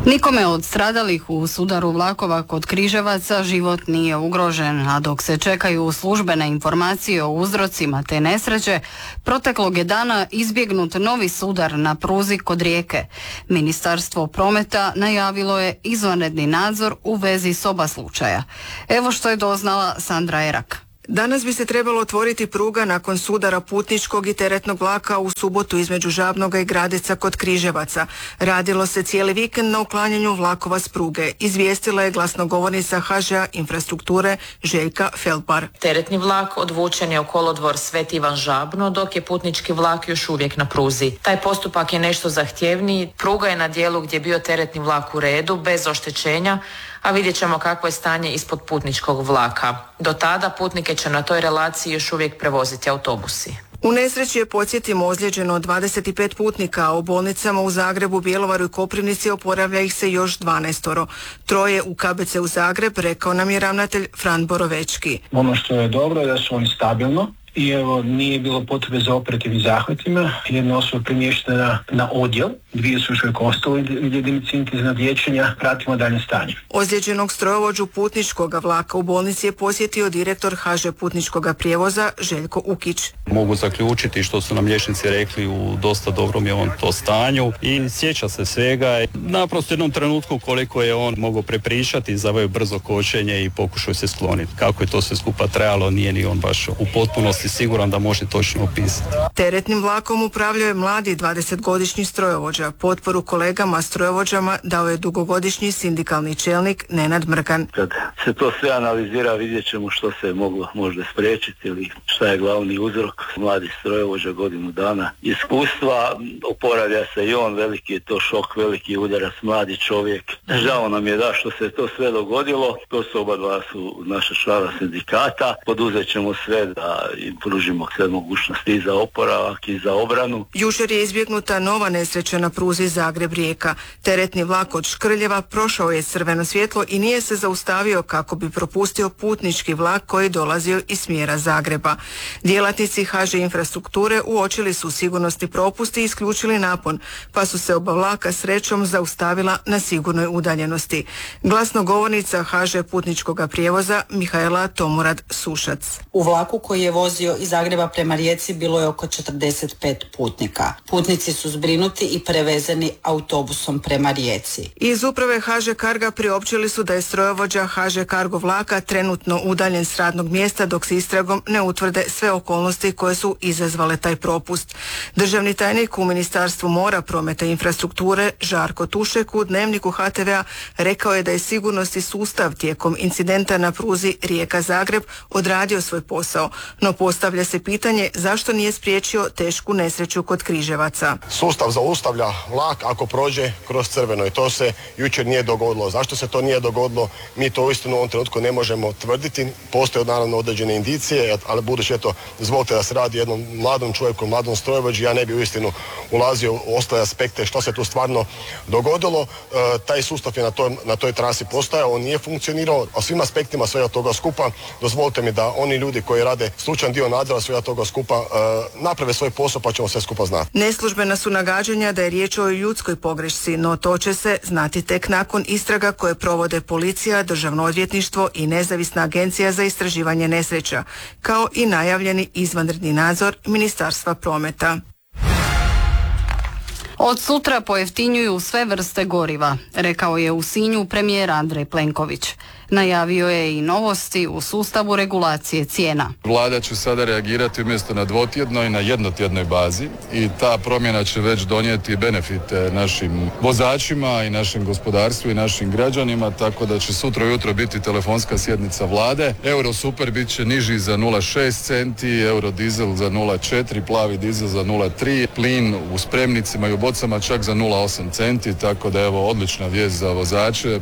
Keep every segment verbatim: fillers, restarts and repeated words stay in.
Nikome od stradalih u sudaru vlakova kod Križevaca život nije ugrožen, a dok se čekaju službene informacije o uzrocima te nesreće, proteklog je dana izbjegnut novi sudar na pruzi kod Rijeke. Ministarstvo prometa najavilo je izvanredni nadzor u vezi s oba slučaja. Evo što je doznala Sandra Erak. Danas bi se trebalo otvoriti pruga nakon sudara putničkog i teretnog vlaka u subotu između Žabnoga i Gradeca kod Križevaca. Radilo se cijeli vikend na uklanjanju vlakova s pruge. Izvijestila je glasnogovornica ha žea Infrastrukture Željka Feldbar. Teretni vlak odvučen je u kolodvor Sveti Ivan Žabno, dok je putnički vlak još uvijek na pruzi. Taj postupak je nešto zahtjevniji. Pruga je na dijelu gdje je bio teretni vlak u redu, bez oštećenja, a vidjet ćemo kakvo je stanje ispod putničkog vlaka. Do tada putnike će na toj relaciji još uvijek prevoziti autobusi. U nesreći je, podsjetimo, ozlijeđeno dvadeset pet putnika, a u bolnicama u Zagrebu, Bjelovaru i Koprivnici oporavlja ih se još dvanaestoro. Troje u ka be ce u Zagreb, rekao nam je ravnatelj Fran Borovečki. Ono što je dobro je da su oni stabilno i evo nije bilo potrebe za operativnim zahvatima. Jedna osoba premještena na odjel, dvije su još uvijek ostale jedinice intenzivnog liječenja, pratimo dalje stanje. Ozlijeđenog strojovođu putničkog vlaka u bolnici je posjetio direktor ha žea putničkog prijevoza Željko Ukić. Mogu zaključiti što su nam liječnici rekli, u dosta dobrom je on to stanju i sjeća se svega. Naprosto jednom trenutku koliko je on mogao prepričati, zaveo brzo kočenje i pokušao se skloniti. Kako je to sve skupa trajalo, nije ni on baš u potpunosti siguran da može točno opisati. Teretnim vlakom upravljao je mladi dvadesetgodišnji strojovođa. Potporu kolegama strojovođama dao je dugogodišnji sindikalni čelnik Nenad Mrgan. Kad se to sve analizira, vidjet ćemo što se moglo možda spriječiti ili šta je glavni uzrok. Mladi strojovođa, godinu dana iskustva, oporavlja se i on, veliki je to šok, veliki udarac, mladi čovjek. Žao nam je da što se to sve dogodilo. To su oba dva su naša člana sindikata. Poduzet ćemo sve da im pružimo sve mogućnosti i za oporavak i za obranu. Jučer je izbjegnuta nova nesreća na pruzi Zagreb-Rijeka. Teretni vlak od Škrljeva prošao je crveno svjetlo i nije se zaustavio kako bi propustio putnički vlak koji je dolazio iz smjera Zagreba. Djelatnici ha žea Infrastrukture uočili su sigurnosni propusti i isključili napon, pa su se oba vlaka srećom zaustavila na sigurnoj udaljenosti. Glasnogovornica ha žea putničkog prijevoza Mihaela Tomurad Sušac. U vlaku koji je vozio iz Zagreba prema Rijeci bilo je oko četrdeset pet putnika. Putnici su zbrinuti i prevezeni autobusom prema Rijeci. Iz uprave ha žea Carga priopćili su da je strojovođa ha žea Cargo vlaka trenutno udaljen s radnog mjesta dok se istragom ne utvrde sve okolnosti koje su izazvale taj propust. Državni tajnik u Ministarstvu mora, prometa i infrastrukture Žarko Tušek u Dnevniku ha te ve-a rekao je da je sigurnosni sustav tijekom incidenta na pruzi Rijeka-Zagreb odradio svoj posao, no postavlja se pitanje zašto nije spriječio tešku nesreću kod Križevaca. Sustav zaustavlja vlak ako prođe kroz crveno i to se jučer nije dogodilo. Zašto se to nije dogodilo, mi to uistinu u ovom trenutku ne možemo tvrditi. Postoje naravno određene indicije, ali budući eto, izvolite da se radi o jednom mladom čovjeku, mladom strojovođi, ja ne bi uistinu ulazio u ostale aspekte što se tu stvarno dogodilo. E, taj sustav je na toj, na toj trasi postojao, on nije funkcionirao, a svim aspektima svega toga skupa dozvolite mi da oni ljudi koji rade stručan dio nadzora svega toga skupa e, naprave svoj posao pa ćemo sve skupa znati. Neslužbena su nagađanja da je riječ o ljudskoj pogrešci, no to će se znati tek nakon istraga koje provode policija, Državno odvjetništvo i nezavisna agencija za istraživanje nesreća, kao i najavljeni izvanredni nadzor Ministarstva prometa. Od sutra pojeftinjuju sve vrste goriva, rekao je u Sinju premijer Andrej Plenković. Najavio je i novosti u sustavu regulacije cijena. Vlada će sada reagirati umjesto na dvotjednoj, na jednotjednoj bazi i ta promjena će već donijeti benefite našim vozačima i našem gospodarstvu i našim građanima, tako da će sutra ujutro biti telefonska sjednica Vlade. Euro super bit će niži za nula zarez šest centi, euro dizel za nula zarez četiri, plavi dizel za nula zarez tri, plin u spremnicima i u bocama čak za nula zarez osam centi, tako da evo odlična vijest za vozače.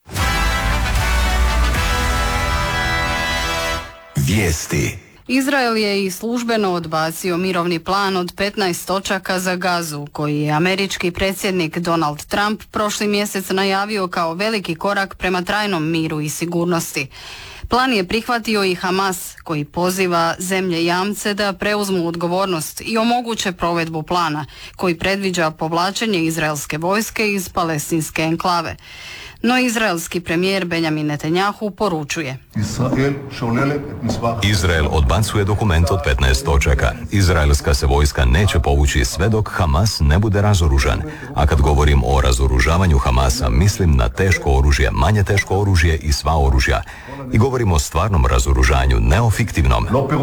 Vijesti. Izrael je i službeno odbacio mirovni plan od petnaest točaka za Gazu, koji je američki predsjednik Donald Trump prošli mjesec najavio kao veliki korak prema trajnom miru i sigurnosti. Plan je prihvatio i Hamas, koji poziva zemlje jamce da preuzmu odgovornost i omoguće provedbu plana, koji predviđa povlačenje izraelske vojske iz palestinske enklave. No izraelski premijer Benjamin Netanjahu poručuje: Izrael odbacuje dokument od petnaest točaka. Izraelska se vojska neće povući sve dok Hamas ne bude razoružan. A kad govorim o razoružavanju Hamasa, mislim na teško oružje, manje teško oružje i sva oružja. I govorimo o stvarnom razoružanju, ne o fiktivnom.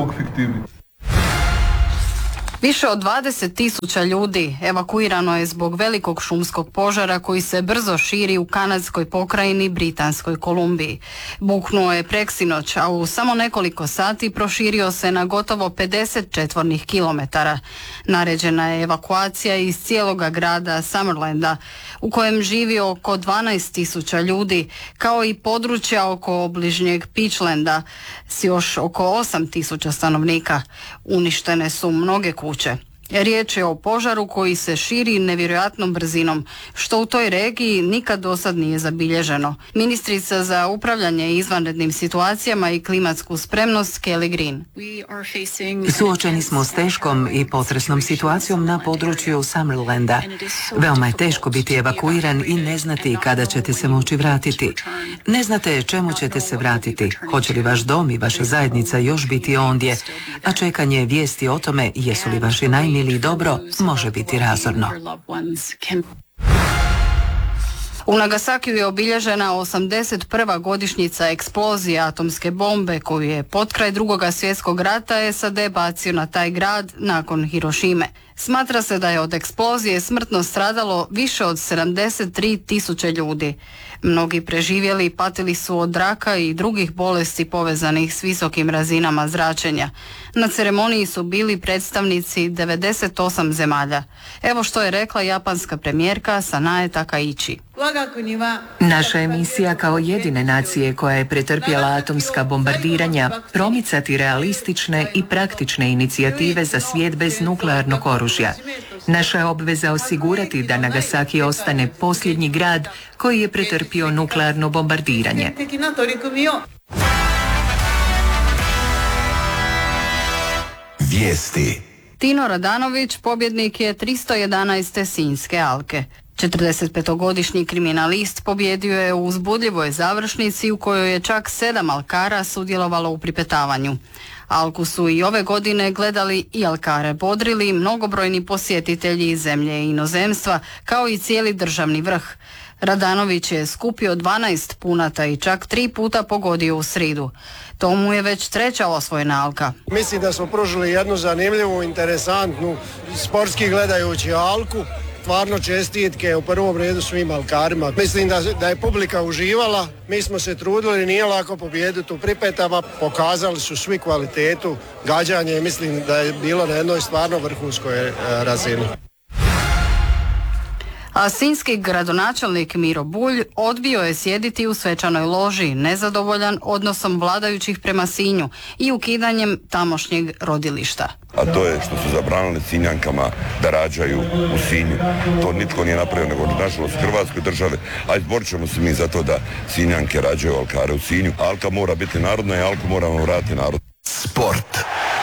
Više od dvadeset tisuća ljudi evakuirano je zbog velikog šumskog požara koji se brzo širi u kanadskoj pokrajini Britanskoj Kolumbiji. Buknuo je preksinoć, a u samo nekoliko sati proširio se na gotovo pedeset četvornih kilometara. Naređena je evakuacija iz cijeloga grada Summerlanda, u kojem živi oko dvanaest tisuća ljudi, kao i područja oko obližnjeg Peachlanda s još oko osam tisuća stanovnika. Uništene su mnoge kuće. Riječ je o požaru koji se širi nevjerojatnom brzinom, što u toj regiji nikad dosad nije zabilježeno. Ministrica za upravljanje izvanrednim situacijama i klimatsku spremnost Kelly Green. Suočeni smo s teškom i potresnom situacijom na području Summerlanda. Veoma je teško biti evakuiran i ne znati kada ćete se moći vratiti. Ne znate čemu ćete se vratiti, hoće li vaš dom i vaša zajednica još biti ondje, a čekanje vijesti o tome jesu li vaši najmiliji ili dobro može biti razorno. U Nagasakiju je obilježena osamdeset prva godišnjica eksplozije atomske bombe koju je potkraj drugog svjetskog rata S A D bacio na taj grad nakon Hirošime. Smatra se da je od eksplozije smrtno stradalo više od sedamdeset tri tisuće ljudi. Mnogi preživjeli patili su od raka i drugih bolesti povezanih s visokim razinama zračenja. Na ceremoniji su bili predstavnici devedeset osam zemalja. Evo što je rekla japanska premijerka Sanae Takaichi. Naša je misija kao jedine nacije koja je pretrpjela atomska bombardiranja promicati realistične i praktične inicijative za svijet bez nuklearnog oružja. Naša je obveza osigurati da Nagasaki ostane posljednji grad koji je pretrpio nuklearno bombardiranje. Vijesti. Tino Radanović pobjednik je tristo jedanaeste Sinjske alke. četrdesetpetogodišnji kriminalist pobjedio je u uzbudljivoj završnici u kojoj je čak sedam alkara sudjelovalo u pripetavanju. Alku su i ove godine gledali i alkare bodrili mnogobrojni posjetitelji iz zemlje i inozemstva, kao i cijeli državni vrh. Radanović je skupio dvanaest punata i čak tri puta pogodio u sridu. To mu je već treća osvojena alka. Mislim da smo pružili jednu zanimljivu, interesantnu, sportski gledajući alku. Stvarno čestitke u prvom redu svim alkarima. Mislim da, da je publika uživala, mi smo se trudili, nije lako pobijediti u pripetama, pokazali su svi kvalitetu, gađanje, mislim da je bilo na jednoj stvarno vrhunskoj razini. A sinjski gradonačelnik Miro Bulj odbio je sjediti u svečanoj loži, nezadovoljan odnosom vladajućih prema Sinju i ukidanjem tamošnjeg rodilišta. A to je što su zabranili Sinjankama da rađaju u Sinju. To nitko nije napravio, nego nažalost Hrvatskoj države, a izborit ćemo se mi za to da Sinjanke rađaju alkare u Sinju. Alka mora biti narodna i alku moramo vratiti narod. Sport.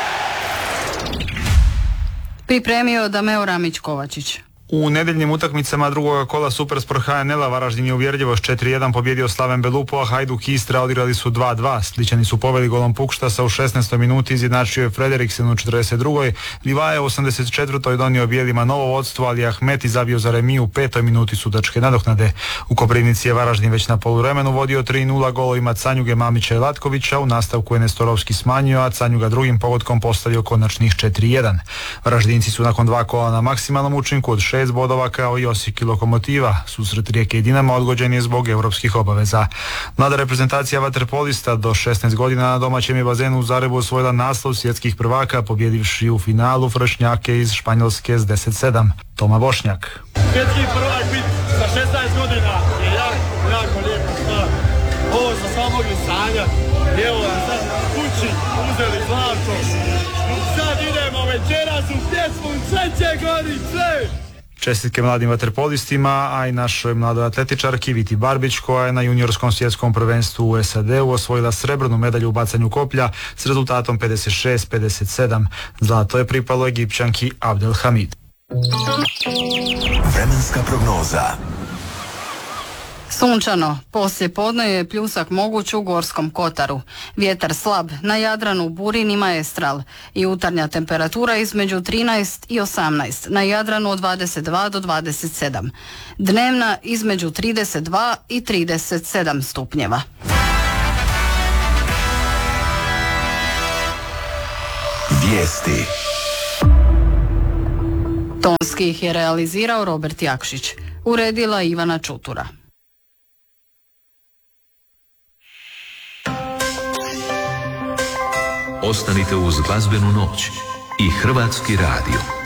Pripremio Dameo Ramić-Kovačić. U nedjeljnim utakmicama drugoga kola Supersport H N L-a Varaždin je uvjerljivo s četiri jedan pobjedio Slaven Belupo, a Hajduk i Istra odigrali su dva dva. Sličani su poveli golom Pukštasa u šesnaestoj minuti, izjednačio je Frederiksen u četrdeset drugoj. Livaje u osamdeset četvrtoj donio bijelima novo vodstvo, ali Ahmeti zabio za remiju u petoj minuti sudačke nadoknade. U Koprivnici je Varaždin već na poluvremenu vodio tri nula golovima Canjuge, Mamića i Latkovića. U nastavku je Nestorovski smanjio, a Canjuga drugim pogodkom postavio konačnih četiri jedan. Varaždinci su nakon dva kola na maksimalnom učinku od šest bodova kao i Osijek i Lokomotiva. Susret Rijeke i Dinama odgođen je zbog europskih obaveza. Mlada reprezentacija vaterpolista do šesnaest godina na domaćem je bazenu u Zagrebu osvojila naslov svjetskih prvaka, pobjedivši u finalu Vršnjake iz Španjolske s deset sedam. Toma Bošnjak. Svjetski prvak bit sa šesnaest godina je jako, jako lijepo stvar. Ovo sam samo mogli sanjati. Evo vam sad kući uzeli zlato. Sad idemo večeras u pjesmu Treće godice. Čestitke mladim vaterpolistima, a i našoj mladoj atletičarki Viti Barbić, koja je na juniorskom svjetskom prvenstvu u S A D-u osvojila srebrnu medalju u bacanju koplja s rezultatom pedeset šest pedeset sedam. Zlato je pripalo Egipćanki Abdel Hamid. Vremenska prognoza. Sunčano, poslije podne je pljusak moguć u Gorskom kotaru. Vjetar slab, na Jadranu burin i maestral. I jutarnja temperatura između trinaest i osamnaest, na Jadranu od dvadeset dva do dvadeset sedam. Dnevna između trideset dva i trideset sedam stupnjeva. Vijesti. Tonski ih je realizirao Robert Jakšić. Uredila Ivana Čutura. Ostanite uz glazbenu noć i Hrvatski radio.